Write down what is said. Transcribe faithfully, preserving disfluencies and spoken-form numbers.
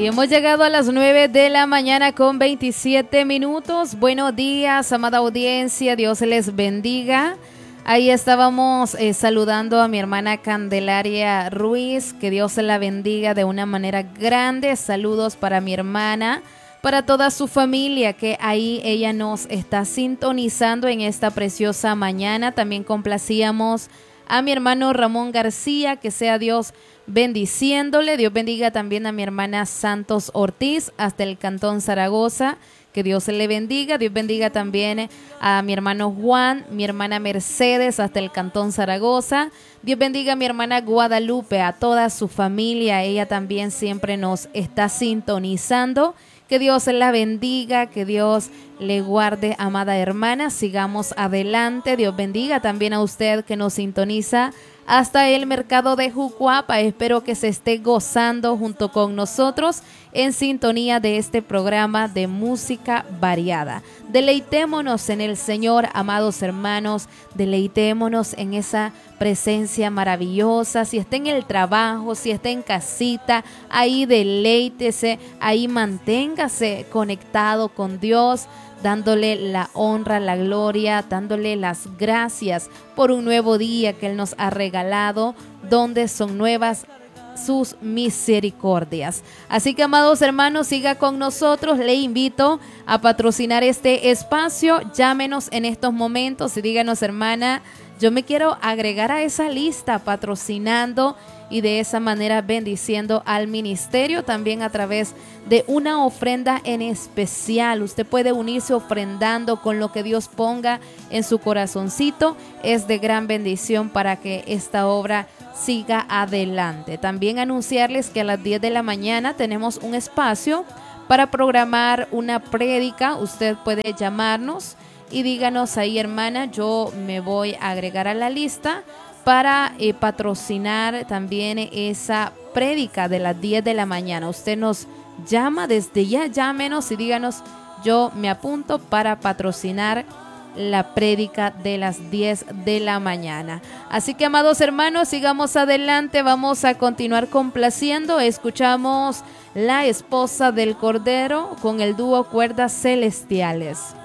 Y hemos llegado a las nueve de la mañana con veintisiete minutos. Buenos días, amada audiencia, Dios les bendiga. Ahí estábamos eh, saludando a mi hermana Candelaria Ruiz, que Dios la bendiga de una manera grande. Saludos para mi hermana, para toda su familia, que ahí ella nos está sintonizando en esta preciosa mañana. También complacíamos a mi hermano Ramón García, que sea Dios bendiciéndole. Dios bendiga también a mi hermana Santos Ortiz hasta el Cantón Zaragoza, que Dios le bendiga. Dios bendiga también a mi hermano Juan, mi hermana Mercedes hasta el Cantón Zaragoza. Dios bendiga a mi hermana Guadalupe, a toda su familia, ella también siempre nos está sintonizando. Que Dios la bendiga, que Dios le guarde, amada hermana. Sigamos adelante. Dios bendiga también a usted que nos sintoniza hasta el mercado de Jucuapa. Espero que se esté gozando junto con nosotros en sintonía de este programa de música variada. Deleitémonos en el Señor, amados hermanos. Deleitémonos en esa presencia maravillosa. Si está en el trabajo, si está en casita, ahí deleítese, ahí manténgase conectado con Dios, dándole la honra, la gloria, dándole las gracias por un nuevo día que Él nos ha regalado, donde son nuevas sus misericordias. Así que, amados hermanos, siga con nosotros. Le invito a patrocinar este espacio. Llámenos en estos momentos y díganos: hermana, yo me quiero agregar a esa lista, patrocinando y de esa manera bendiciendo al ministerio, también a través de una ofrenda en especial. Usted puede unirse ofrendando con lo que Dios ponga en su corazoncito. Es de gran bendición para que esta obra siga adelante. También anunciarles que a las diez de la mañana tenemos un espacio para programar una prédica. Usted puede llamarnos y díganos ahí: hermana, yo me voy a agregar a la lista para eh, patrocinar también esa prédica de las diez de la mañana. Usted nos llama desde ya, llámenos y díganos: yo me apunto para patrocinar la prédica de las diez de la mañana. Así que, amados hermanos, sigamos adelante. Vamos a continuar complaciendo. Escuchamos La Esposa del Cordero con el dúo Cuerdas Celestiales.